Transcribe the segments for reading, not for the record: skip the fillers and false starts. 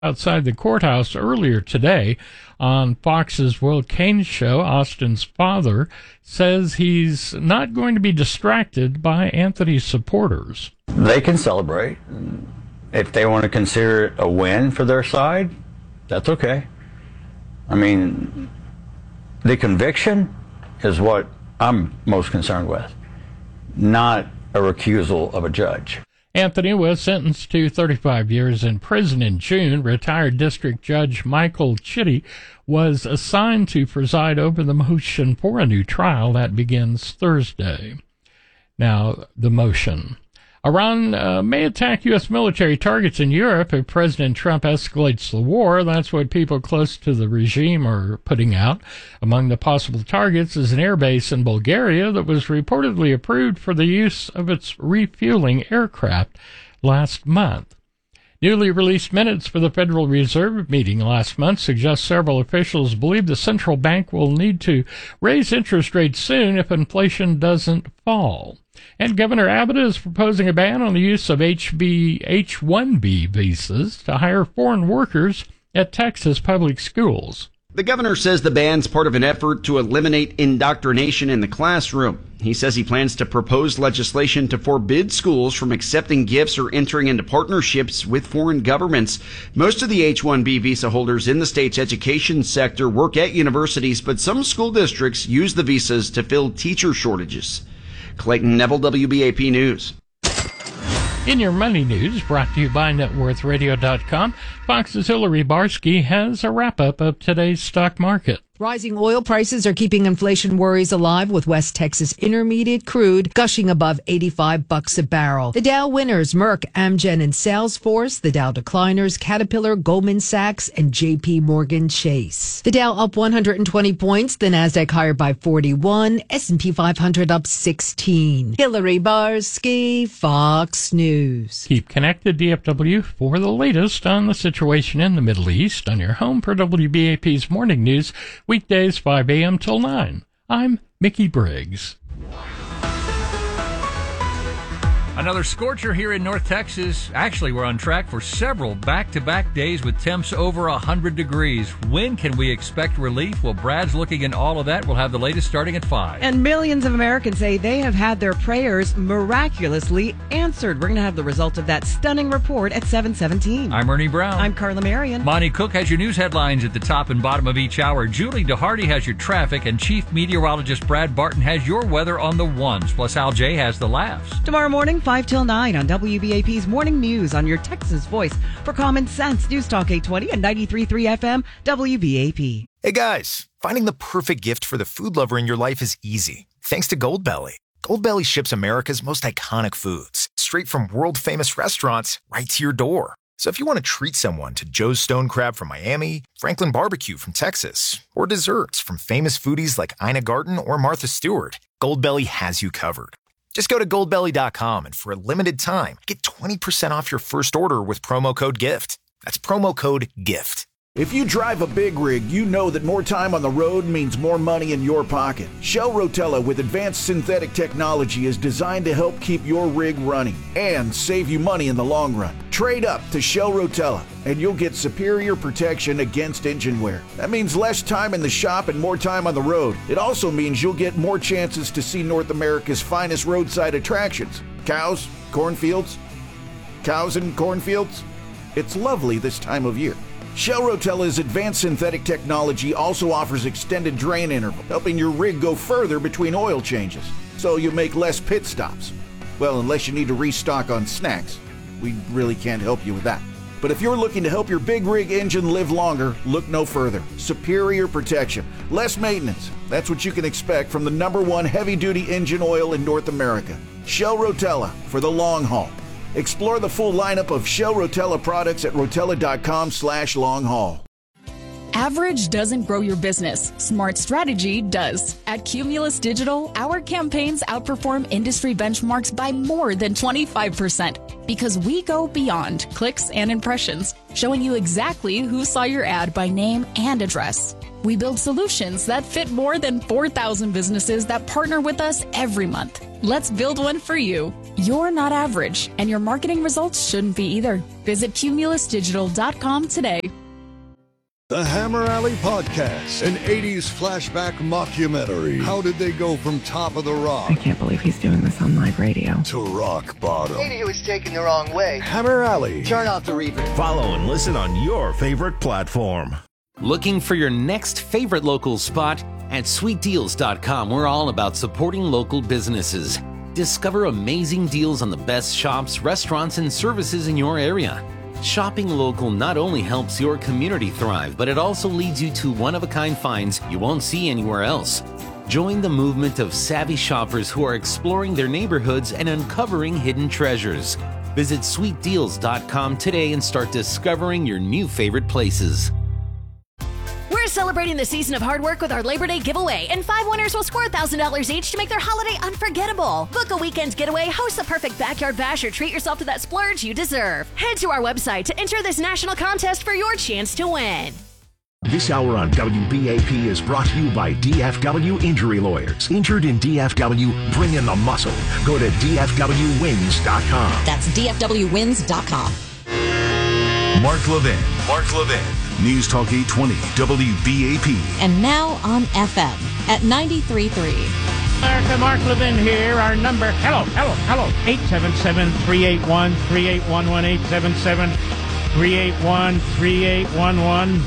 outside the courthouse earlier today. On Fox's Will Cain show, Austin's father says he's not going to be distracted by Anthony's supporters. They can celebrate. If they want to consider it a win for their side, that's okay. I mean, the conviction is what I'm most concerned with, not a recusal of a judge. Anthony was sentenced to 35 years in prison in June. Retired District Judge Michael Chitty was assigned to preside over the motion for a new trial that begins Thursday. Now, the motion. Iran may attack U.S. military targets in Europe if President Trump escalates the war. That's what people close to the regime are putting out. Among the possible targets is an airbase in Bulgaria that was reportedly approved for the use of its refueling aircraft last month. Newly released minutes for the Federal Reserve meeting last month suggest several officials believe the central bank will need to raise interest rates soon if inflation doesn't fall. And Governor Abbott is proposing a ban on the use of H-1B visas to hire foreign workers at Texas public schools. The governor says the ban's part of an effort to eliminate indoctrination in the classroom. He says he plans to propose legislation to forbid schools from accepting gifts or entering into partnerships with foreign governments. Most of the H-1B visa holders in the state's education sector work at universities, but some school districts use the visas to fill teacher shortages. Clayton Neville, WBAP News. In your money news, brought to you by NetWorthRadio.com, Fox's Hillary Barsky has a wrap-up of today's stock market. Rising oil prices are keeping inflation worries alive, with West Texas Intermediate crude gushing above $85 a barrel. The Dow winners, Merck, Amgen, and Salesforce. The Dow decliners, Caterpillar, Goldman Sachs, and JP Morgan Chase. The Dow up 120 points, the Nasdaq higher by 41, S&P 500 up 16. Hillary Barsky, Fox News. Keep connected, DFW, for the latest on the situation in the Middle East on your home for WBAP's Morning News. Weekdays 5 a.m. till 9. I'm Mickey Briggs. Another scorcher here in North Texas. Actually, we're on track for several back-to-back days with temps over 100 degrees. When can we expect relief? Well, Brad's looking into all of that. We'll have the latest starting at 5. And millions of Americans say they have had their prayers miraculously answered. We're going to have the results of that stunning report at 7:17. I'm Ernie Brown. I'm Carla Marion. Monty Cook has your news headlines at the top and bottom of each hour. Julie DeHardy has your traffic, and Chief Meteorologist Brad Barton has your weather on the ones. Plus, Al J has the laughs. Tomorrow morning, 5 till 9 on WBAP's Morning News on your Texas voice for Common Sense. News Talk 820 and 93.3 FM WBAP. Hey guys, finding the perfect gift for the food lover in your life is easy. Thanks to Goldbelly. Goldbelly ships America's most iconic foods straight from world-famous restaurants right to your door. So if you want to treat someone to Joe's Stone Crab from Miami, Franklin Barbecue from Texas, or desserts from famous foodies like Ina Garten or Martha Stewart, Goldbelly has you covered. Just go to goldbelly.com and for a limited time, get 20% off your first order with promo code GIFT. That's promo code GIFT. If you drive a big rig, you know that more time on the road means more money in your pocket. Shell Rotella with advanced synthetic technology is designed to help keep your rig running and save you money in the long run. Trade up to Shell Rotella and you'll get superior protection against engine wear. That means less time in the shop and more time on the road. It also means you'll get more chances to see North America's finest roadside attractions. Cows, cornfields, cows and cornfields. It's lovely this time of year. Shell Rotella's advanced synthetic technology also offers extended drain interval, helping your rig go further between oil changes, so you make less pit stops. Well, unless you need to restock on snacks. We really can't help you with that. But if you're looking to help your big rig engine live longer, look no further. Superior protection, less maintenance. That's what you can expect from the #1 heavy-duty engine oil in North America. Shell Rotella for the long haul. Explore the full lineup of Shell Rotella products at rotella.com/long-haul. Average doesn't grow your business. Smart strategy does. At Cumulus Digital, our campaigns outperform industry benchmarks by more than 25% because we go beyond clicks and impressions, showing you exactly who saw your ad by name and address. We build solutions that fit more than 4,000 businesses that partner with us every month. Let's build one for you. You're not average, and your marketing results shouldn't be either. Visit cumulusdigital.com today. The Hammer Alley Podcast, an 80s flashback mockumentary. How did they go from top of the rock? I can't believe he's doing this on live radio. To rock bottom. Maybe he was taken the wrong way. Hammer Alley. Turn off the reverb. Follow and listen on your favorite platform. Looking for your next favorite local spot? At sweetdeals.com, we're all about supporting local businesses. Discover amazing deals on the best shops, restaurants, and services in your area. Shopping local not only helps your community thrive, but it also leads you to one-of-a-kind finds you won't see anywhere else. Join the movement of savvy shoppers who are exploring their neighborhoods and uncovering hidden treasures. Visit sweetdeals.com today and start discovering your new favorite places. We're celebrating the season of hard work with our Labor Day giveaway, and 5 winners will score $1,000 each to make their holiday unforgettable. Book a weekend getaway, host a perfect backyard bash, or treat yourself to that splurge you deserve. Head to our website to enter this national contest for your chance to win. This hour on WBAP is brought to you by DFW Injury Lawyers. Injured in DFW, bring in the muscle. Go to DFWWins.com. That's DFWWins.com. Mark Levin. News Talk 820 WBAP. And now on FM at 93.3. America, Mark Levin here. Our number, hello, 877-381-3811, 877-381-3811.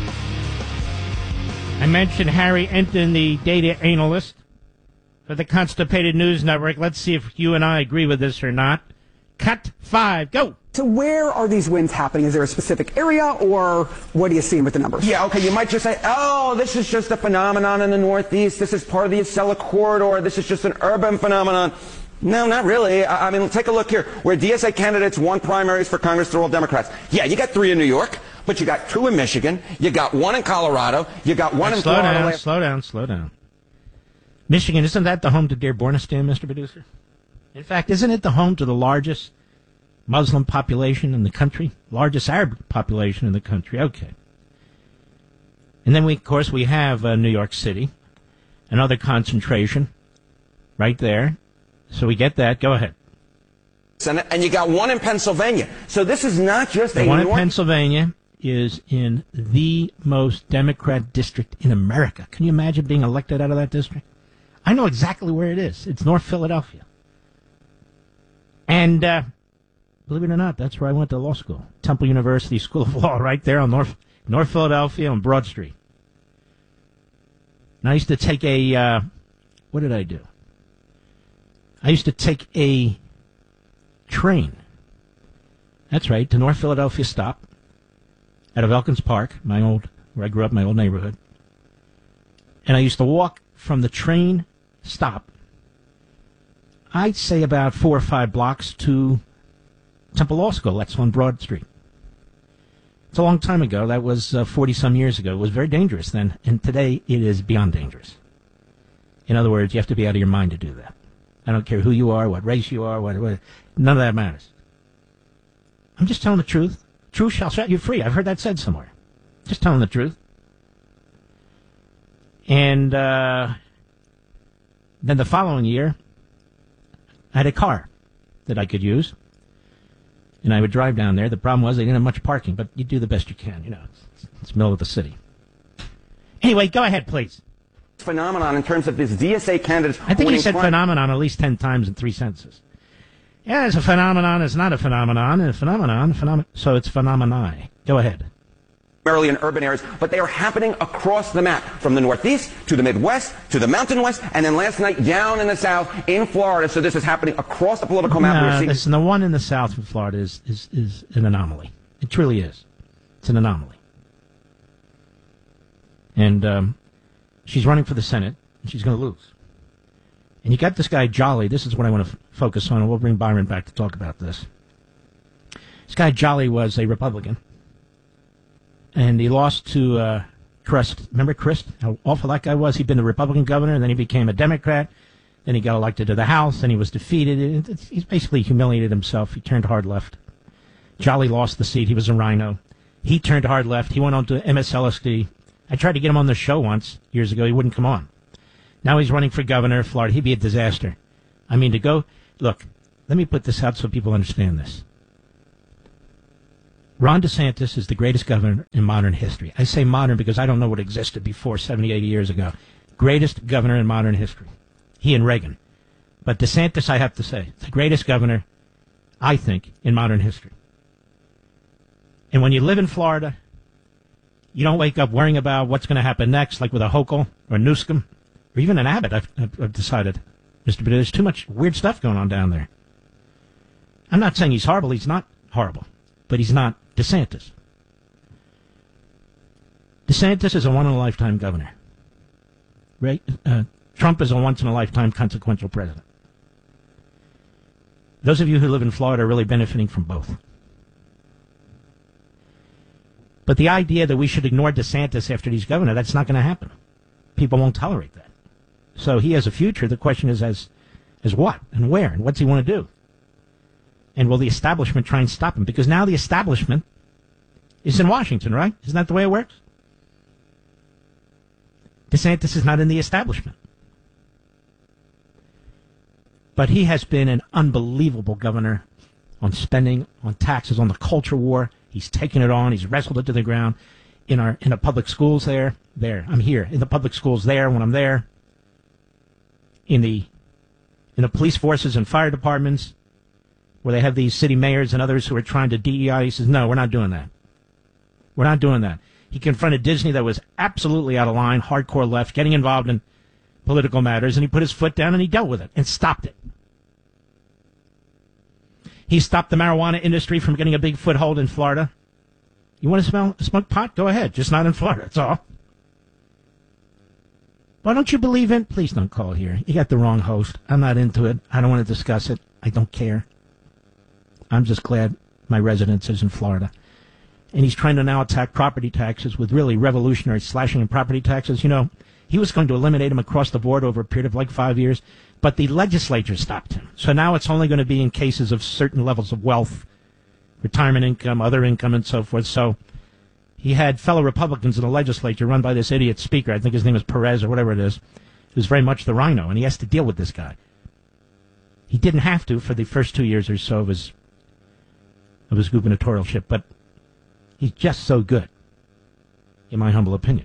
I mentioned Harry Enton, the data analyst for the Constipated News Network. Let's see if you and I agree with this or not. Cut 5, go. So where are these wins happening? Is there a specific area, or what are you seeing with the numbers? Yeah, okay, you might just say, oh, this is just a phenomenon in the Northeast. This is part of the Acela Corridor. This is just an urban phenomenon. No, not really. I mean, take a look here. Where DSA candidates won primaries for Congress, they're all Democrats. Yeah, you got 3 in New York, but you got 2 in Michigan. You got 1 in Colorado. You got 1 in Florida. Slow down. Michigan, isn't that the home to Dearbornistan, Mr. Producer? In fact, isn't it the home to the largest Muslim population in the country? Largest Arab population in the country. Okay. And then, of course, we have New York City, another concentration right there. So we get that. Go ahead. And you got 1 in Pennsylvania. So this is not just the one in Pennsylvania is in the most Democrat district in America. Can you imagine being elected out of that district? I know exactly where it is. It's North Philadelphia. And believe it or not, that's where I went to law school. Temple University School of Law, right there on North Philadelphia on Broad Street. And I used to take what did I do? I used to take a train. That's right, to North Philadelphia stop out of Elkins Park, where I grew up, my old neighborhood. And I used to walk from the train stop, I'd say about 4 or 5 blocks to Temple Law School. That's on Broad Street. It's a long time ago. That was 40-some years ago. It was very dangerous then, and today it is beyond dangerous. In other words, you have to be out of your mind to do that. I don't care who you are, what race you are, what none of that matters. I'm just telling the truth. Truth shall set you free. I've heard that said somewhere. Just telling the truth. And then the following year, I had a car that I could use, and I would drive down there. The problem was they didn't have much parking, but you do the best you can. You know, it's middle of the city. Anyway, go ahead, please. Phenomenon in terms of this DSA candidates. I think he said phenomenon at least 10 times in 3 sentences. Yeah, it's a phenomenon. It's not a phenomenon. It's a phenomenon. So it's phenomeni. Go ahead. Primarily in urban areas, but they are happening across the map, from the Northeast to the Midwest to the Mountain West, and then last night down in the South in Florida. So this is happening across the political map. No, listen, the one in the South of Florida is an anomaly. It truly is. It's an anomaly. And she's running for the Senate, and she's going to lose. And you got this guy Jolly. This is what I want to focus on, and we'll bring Byron back to talk about this. This guy Jolly was a Republican. And he lost to Crist. Remember Crist? How awful that guy was. He'd been the Republican governor, and then he became a Democrat. Then he got elected to the House, and he was defeated. He's basically humiliated himself. He turned hard left. Jolly lost the seat. He was a rhino. He turned hard left. He went on to MSLSD. I tried to get him on the show once, years ago. He wouldn't come on. Now he's running for governor of Florida. He'd be a disaster. I mean, to go... Look, let me put this out so people understand this. Ron DeSantis is the greatest governor in modern history. I say modern because I don't know what existed before 70, 80 years ago. Greatest governor in modern history. He and Reagan. But DeSantis, I have to say, the greatest governor, I think, in modern history. And when you live in Florida, you don't wake up worrying about what's going to happen next, like with a Hochul or Newsom, or even an Abbott, I've decided. But there's too much weird stuff going on down there. I'm not saying he's horrible. He's not horrible. But he's not DeSantis. DeSantis is a one-in-a-lifetime governor. Right? Trump is a once-in-a-lifetime consequential president. Those of you who live in Florida are really benefiting from both. But the idea that we should ignore DeSantis after he's governor, that's not going to happen. People won't tolerate that. So he has a future. The question is as what and where and what's he want to do? And will the establishment try and stop him? Because now the establishment is in Washington, right? Isn't that the way it works? DeSantis is not in the establishment. But he has been an unbelievable governor on spending, on taxes, on the culture war. He's taken it on. He's wrestled it to the ground in the public schools there. I'm here. In the public schools there when I'm there. In the police forces and fire departments, where they have these city mayors and others who are trying to DEI. He says, no, we're not doing that. We're not doing that. He confronted Disney that was absolutely out of line, hardcore left, getting involved in political matters, and he put his foot down and he dealt with it and stopped it. He stopped the marijuana industry from getting a big foothold in Florida. You want to smoke pot? Go ahead, just not in Florida, that's all. Why don't you believe in? Please don't call here. You got the wrong host. I'm not into it. I don't want to discuss it. I don't care. I'm just glad my residence is in Florida. And he's trying to now attack property taxes with really revolutionary slashing in property taxes. You know, he was going to eliminate them across the board over a period of like 5 years, but the legislature stopped him. So now it's only going to be in cases of certain levels of wealth, retirement income, other income, and so forth. So he had fellow Republicans in the legislature run by this idiot speaker, I think his name is Perez or whatever it is, who's very much the rhino, and he has to deal with this guy. He didn't have to for the first 2 years or so of his gubernatorialship, but he's just so good, in my humble opinion.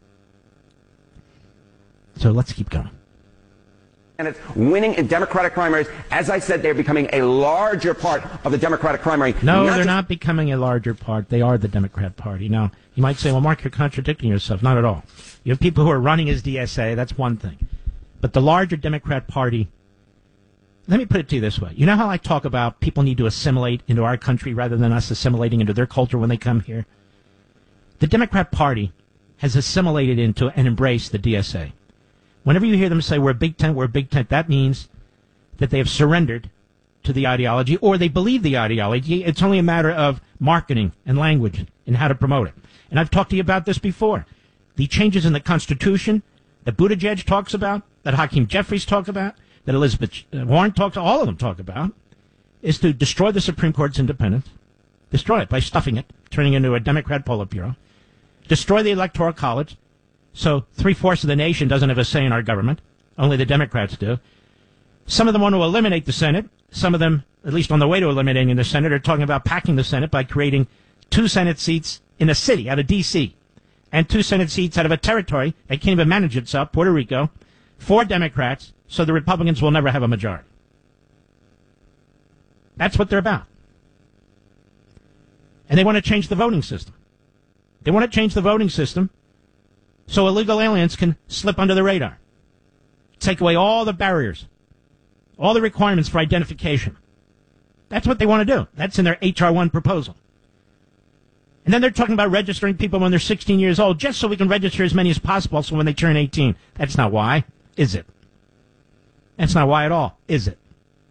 So let's keep going. And it's winning in Democratic primaries. As I said, they're becoming a larger part of the Democratic primary. No, they're not becoming a larger part. They are the Democrat Party. Now, you might say, well, Mark, you're contradicting yourself. Not at all. You have people who are running as DSA. That's one thing. But the larger Democrat Party, let me put it to you this way. You know how I talk about people need to assimilate into our country rather than us assimilating into their culture when they come here? The Democrat Party has assimilated into and embraced the DSA. Whenever you hear them say, we're a big tent, that means that they have surrendered to the ideology or they believe the ideology. It's only a matter of marketing and language and how to promote it. And I've talked to you about this before. The changes in the Constitution that Buttigieg talks about, that Hakeem Jeffries talks about, that Elizabeth Warren all of them talk about, is to destroy the Supreme Court's independence, destroy it by stuffing it, turning it into a Democrat Politburo, destroy the Electoral College, so 3/4 of the nation doesn't have a say in our government, only the Democrats do. Some of them want to eliminate the Senate. Some of them, at least on the way to eliminating the Senate, are talking about packing the Senate by creating 2 Senate seats in a city out of D.C. and 2 Senate seats out of a territory that can't even manage itself, Puerto Rico, 4 Democrats, so the Republicans will never have a majority. That's what they're about. And they want to change the voting system. They want to change the voting system so illegal aliens can slip under the radar. Take away all the barriers, all the requirements for identification. That's what they want to do. That's in their H.R. 1 proposal. And then they're talking about registering people when they're 16 years old, just so we can register as many as possible so when they turn 18. That's not why, is it? That's not why at all, is it?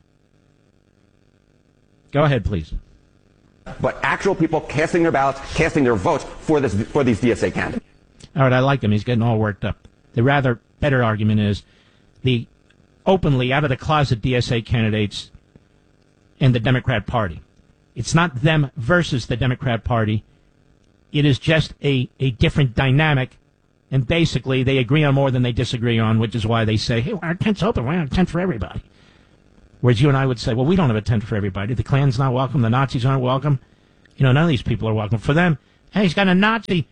Go ahead, please. But actual people casting their ballots, casting their votes for these DSA candidates. All right, I like him. He's getting all worked up. The rather better argument is the openly out-of-the-closet DSA candidates in the Democrat Party. It's not them versus the Democrat Party. It is just a different dynamic, and basically they agree on more than they disagree on, which is why they say, hey, our tent's open. Why not a tent for everybody? Whereas you and I would say, well, we don't have a tent for everybody. The Klan's not welcome. The Nazis aren't welcome. None of these people are welcome. For them, hey, he's got a Nazi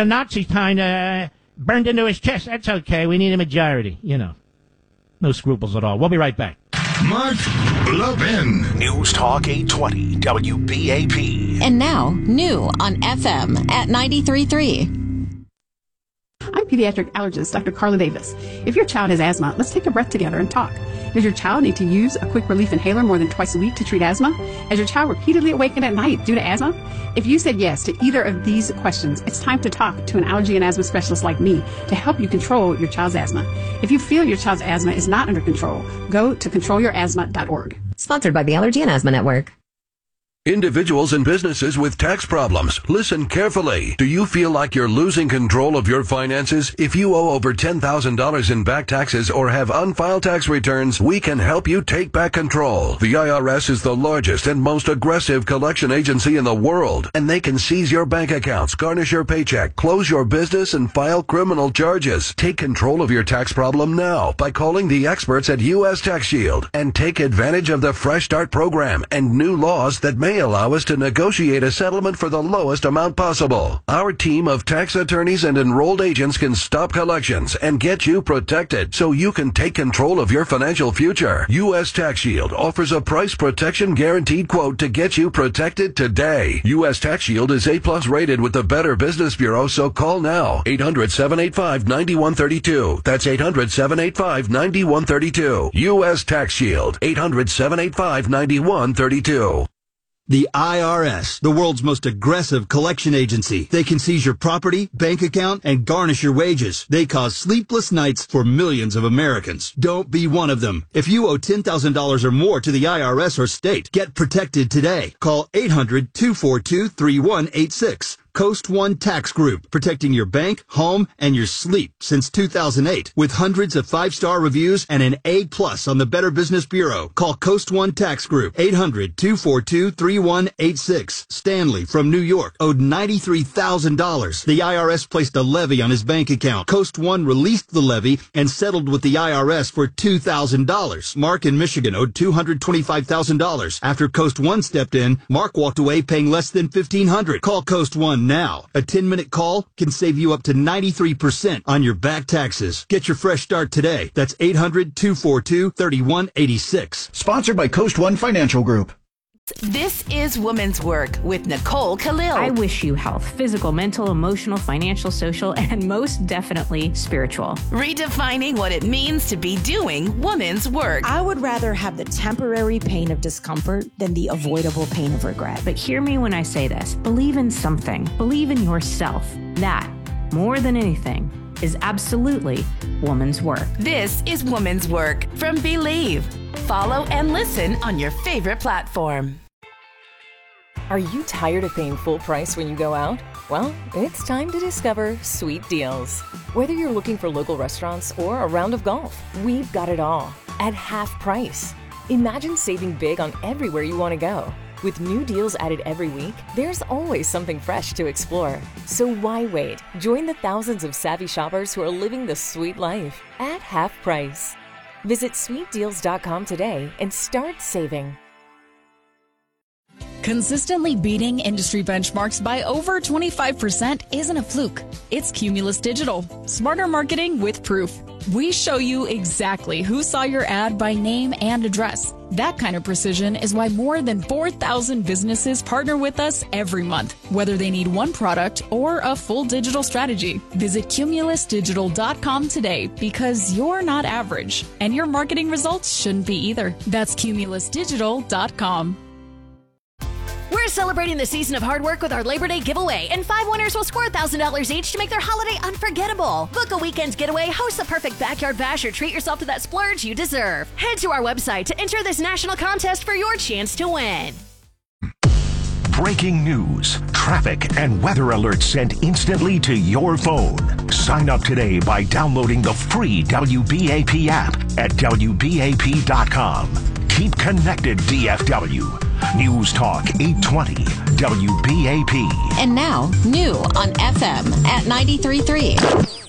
sign burned into his chest. That's okay. We need a majority. No scruples at all. We'll be right back. Mark Levin. News Talk 820 WBAP. And now, new on FM at 93.3. I'm pediatric allergist Dr. Carla Davis. If your child has asthma, let's take a breath together and talk. Does your child need to use a quick relief inhaler more than twice a week to treat asthma? Has your child repeatedly awakened at night due to asthma? If you said yes to either of these questions, it's time to talk to an allergy and asthma specialist like me to help you control your child's asthma. If you feel your child's asthma is not under control, go to controlyourasthma.org. Sponsored by the Allergy and Asthma Network. Individuals and businesses with tax problems, listen carefully. Do you feel like you're losing control of your finances? If you owe over $10,000 in back taxes or have unfiled tax returns, we can help you take back control. The IRS is the largest and most aggressive collection agency in the world, and they can seize your bank accounts, garnish your paycheck, close your business, and file criminal charges. Take control of your tax problem now by calling the experts at U.S. Tax Shield and take advantage of the Fresh Start program and new laws that may allow us to negotiate a settlement for the lowest amount possible. Our team of tax attorneys and enrolled agents can stop collections and get you protected so you can take control of your financial future. U.S. Tax Shield offers a price protection guaranteed quote to get you protected today. U.S. Tax Shield is A+ rated with the Better Business Bureau, so call now. 800-785-9132. That's 800-785-9132. U.S. Tax Shield. 800-785-9132. The IRS, the world's most aggressive collection agency. They can seize your property, bank account, and garnish your wages. They cause sleepless nights for millions of Americans. Don't be one of them. If you owe $10,000 or more to the IRS or state, get protected today. Call 800-242-3186. Coast One Tax Group, protecting your bank, home, and your sleep since 2008. With hundreds of 5-star reviews and an A+ on the Better Business Bureau. Call Coast One Tax Group, 800-242-3186. Stanley from New York owed $93,000. The IRS placed a levy on his bank account. Coast One released the levy and settled with the IRS for $2,000. Mark in Michigan owed $225,000. After Coast One stepped in, Mark walked away paying less than $1,500. Call Coast One now. A 10-minute call can save you up to 93% on your back taxes. Get your fresh start today. That's 800-242-3186. Sponsored by Coast One Financial Group. This is Woman's Work with Nicole Khalil. I wish you health, physical, mental, emotional, financial, social, and most definitely spiritual. Redefining what it means to be doing woman's work. I would rather have the temporary pain of discomfort than the avoidable pain of regret. But hear me when I say this. Believe in something. Believe in yourself. That, more than anything, is absolutely woman's work. This is Woman's Work from Believe. Follow and listen on your favorite platform. Are you tired of paying full price when you go out? Well, it's time to discover Sweet Deals. Whether you're looking for local restaurants or a round of golf, we've got it all at half price. Imagine saving big on everywhere you want to go. With new deals added every week, there's always something fresh to explore. So why wait? Join the thousands of savvy shoppers who are living the sweet life at half price. Visit sweetdeals.com today and start saving. Consistently beating industry benchmarks by over 25% isn't a fluke. It's Cumulus Digital. Smarter marketing with proof. We show you exactly who saw your ad by name and address. That kind of precision is why more than 4,000 businesses partner with us every month, whether they need one product or a full digital strategy. Visit cumulusdigital.com today because you're not average, and your marketing results shouldn't be either. That's cumulusdigital.com. We're celebrating the season of hard work with our Labor Day giveaway, and 5 winners will score $1,000 each to make their holiday unforgettable. Book a weekend getaway, host the perfect backyard bash, or treat yourself to that splurge you deserve. Head to our website to enter this national contest for your chance to win. Breaking news, traffic, and weather alerts sent instantly to your phone. Sign up today by downloading the free WBAP app at WBAP.com. Keep connected, DFW. News Talk 820 WBAP. And now, new on FM at 93.3.